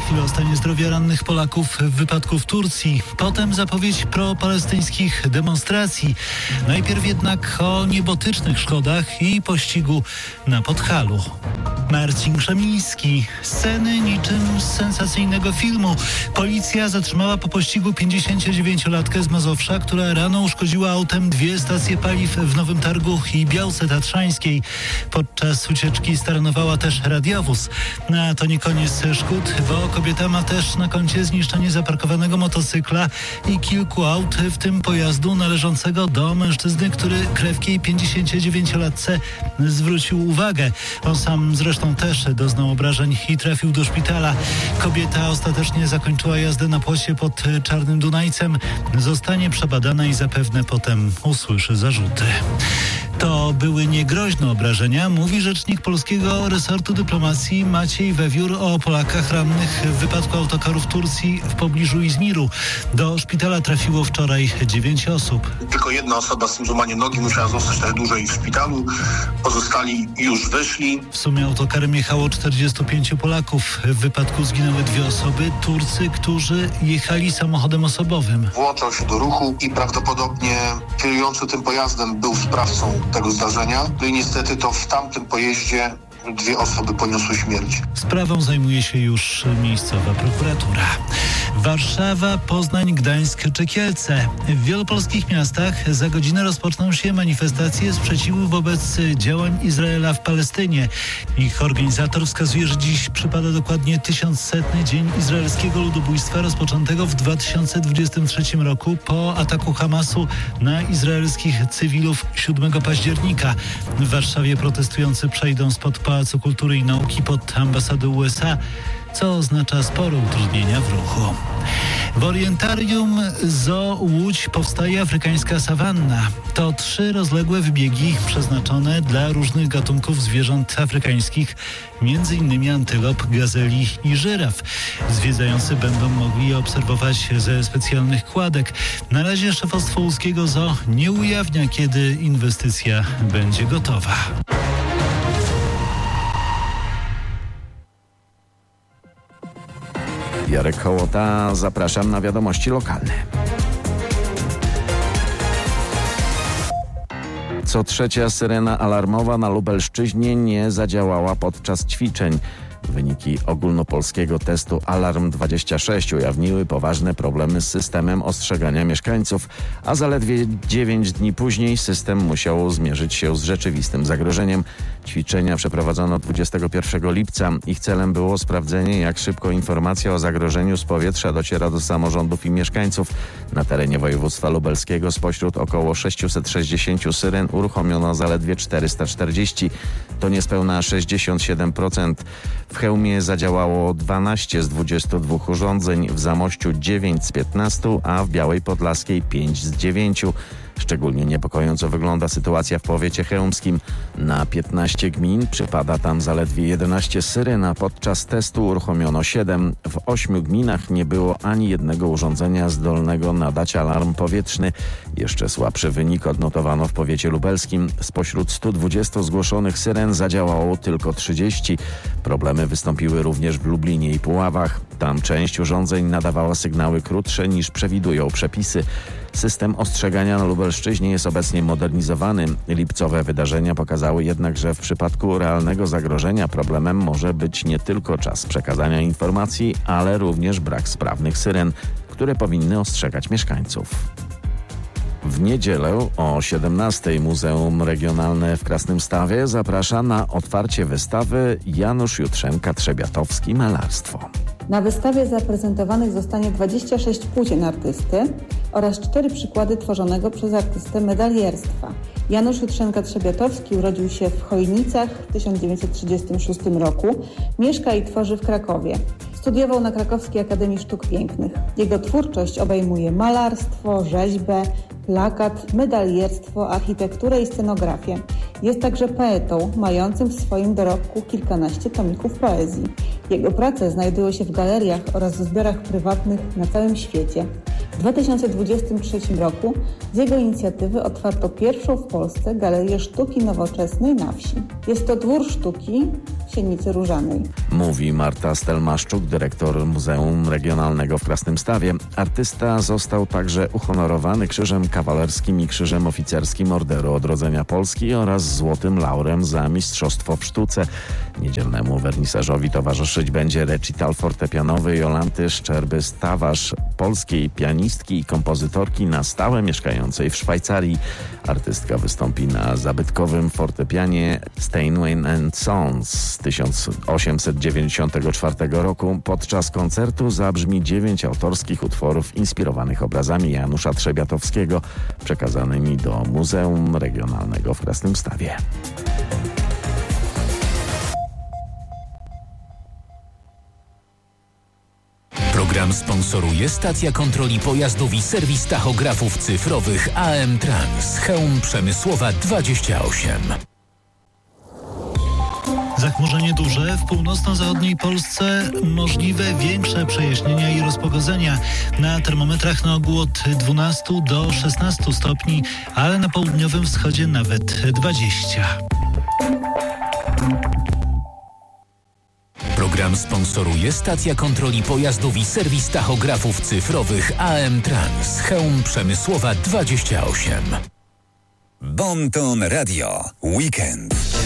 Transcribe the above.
chwilę o stanie zdrowia rannych Polaków w wypadku w Turcji. Potem zapowiedź pro-palestyńskich demonstracji. Najpierw jednak o niebotycznych szkodach i pościgu na Podhalu. Marcin Krzemiński. Sceny niczym z sensacyjnego filmu. Policja zatrzymała po pościgu 59-latkę z Mazowsza, która rano uszkodziła autem 2 stacje paliw w Nowym Targu i Białce Tatrzańskiej. Podczas ucieczki staranowała też radiowóz. No, to nie koniec szkód, bo kobieta ma też na koncie zniszczenie zaparkowanego motocykla i kilku aut, w tym pojazdu należącego do mężczyzny, który krewkiej 59-latce zwrócił uwagę. On sam zresztą też doznał obrażeń i trafił do szpitala. Kobieta ostatecznie zakończyła jazdę na płocie pod Czarnym Dunajcem. Zostanie przebadana i zapewne potem usłyszy zarzuty. To były niegroźne obrażenia, mówi rzecznik polskiego resortu dyplomacji Maciej Wewiór o Polakach rannych w wypadku autokaru w Turcji w pobliżu Izmiru. Do szpitala trafiło wczoraj 9 osób. Tylko jedna osoba z tym złamaniem nogi musiała zostać trochę dłużej w szpitalu. Pozostali już wyszli. W sumie autokarem jechało 45 Polaków. W wypadku zginęły 2 osoby, Turcy, którzy jechali samochodem osobowym. Włączał się do ruchu i prawdopodobnie kierujący tym pojazdem był sprawcą tego zdarzenia. No i niestety to w tamtym pojeździe 2 osoby poniosły śmierć. Sprawą zajmuje się już miejscowa prokuratura. Warszawa, Poznań, Gdańsk czy Kielce. W wielu polskich miastach za godzinę rozpoczną się manifestacje sprzeciwu wobec działań Izraela w Palestynie. Ich organizator wskazuje, że dziś przypada dokładnie 1100. dzień izraelskiego ludobójstwa rozpoczętego w 2023 roku po ataku Hamasu na izraelskich cywilów 7 października. W Warszawie protestujący przejdą spod Pałacu Kultury i Nauki pod ambasadę USA, co oznacza spore utrudnienia w ruchu. W Orientarium Zoo Łódź powstaje afrykańska sawanna. To 3 rozległe wybiegi przeznaczone dla różnych gatunków zwierząt afrykańskich, m.in. antylop, gazeli i żyraf. Zwiedzający będą mogli je obserwować ze specjalnych kładek. Na razie szefostwo łódzkiego zoo nie ujawnia, kiedy inwestycja będzie gotowa. Jarek Hołota, zapraszam na wiadomości lokalne. Co 3. syrena alarmowa na Lubelszczyźnie nie zadziałała podczas ćwiczeń. Wyniki ogólnopolskiego testu Alarm 26 ujawniły poważne problemy z systemem ostrzegania mieszkańców, a zaledwie 9 dni później system musiał zmierzyć się z rzeczywistym zagrożeniem. Ćwiczenia przeprowadzono 21 lipca. Ich celem było sprawdzenie, jak szybko informacja o zagrożeniu z powietrza dociera do samorządów i mieszkańców. Na terenie województwa lubelskiego spośród około 660 syren uruchomiono zaledwie 440. To niespełna 67%. W Chełmie zadziałało 12 z 22 urządzeń, w Zamościu 9 z 15, a w Białej Podlaskiej 5 z 9. Szczególnie niepokojąco wygląda sytuacja w powiecie chełmskim. Na 15 gmin przypada tam zaledwie 11 syren, a podczas testu uruchomiono 7. W 8 gminach nie było ani jednego urządzenia zdolnego nadać alarm powietrzny. Jeszcze słabszy wynik odnotowano w powiecie lubelskim. Spośród 120 zgłoszonych syren zadziałało tylko 30. Problemy wystąpiły również w Lublinie i Puławach. Tam część urządzeń nadawała sygnały krótsze niż przewidują przepisy. System ostrzegania na Lubelszczyźnie jest obecnie modernizowany. Lipcowe wydarzenia pokazały jednak, że w przypadku realnego zagrożenia problemem może być nie tylko czas przekazania informacji, ale również brak sprawnych syren, które powinny ostrzegać mieszkańców. W niedzielę o 17:00 Muzeum Regionalne w Krasnymstawie zaprasza na otwarcie wystawy Janusz Jutrzenka-Trzebiatowski Malarstwo. Na wystawie zaprezentowanych zostanie 26 płócien artysty oraz 4 przykłady tworzonego przez artystę medalierstwa. Janusz Jutrzenka-Trzebiatowski urodził się w Chojnicach w 1936 roku. Mieszka i tworzy w Krakowie. Studiował na Krakowskiej Akademii Sztuk Pięknych. Jego twórczość obejmuje malarstwo, rzeźbę, plakat, medalierstwo, architekturę i scenografię. Jest także poetą, mającym w swoim dorobku kilkanaście tomików poezji. Jego prace znajdują się w galeriach oraz w zbiorach prywatnych na całym świecie. W 2023 roku z jego inicjatywy otwarto pierwszą w Polsce galerię sztuki nowoczesnej na wsi. Jest to dwór sztuki w Sienicy Różanej. Mówi Marta Stelmaszczuk, dyrektor Muzeum Regionalnego w Krasnymstawie. Artysta został także uhonorowany Krzyżem Kawalerskim i Krzyżem Oficerskim Orderu Odrodzenia Polski oraz Złotym Laurem za mistrzostwo w sztuce. Niedzielnemu wernisażowi towarzyszyć będzie recital fortepianowy Jolanty Szczerby-Stawarz, polskiej pianistki i kompozytorki na stałe mieszkającej w Szwajcarii. Artystka wystąpi na zabytkowym fortepianie Steinway & Sons z 1894 roku. Podczas koncertu zabrzmi 9 autorskich utworów inspirowanych obrazami Janusza Trzebiatowskiego, przekazanymi do Muzeum Regionalnego w Krasnymstawie. Program sponsoruje stacja kontroli pojazdów i serwis tachografów cyfrowych AM Trans. Chełm Przemysłowa 28. Zachmurzenie duże, w północno-zachodniej Polsce możliwe większe przejaśnienia i rozpogodzenia. Na termometrach na ogół od 12 do 16 stopni, ale na południowym wschodzie nawet 20. Program sponsoruje stacja kontroli pojazdów i serwis tachografów cyfrowych AM Trans. Chełm Przemysłowa 28. Bon Ton Radio. Weekend.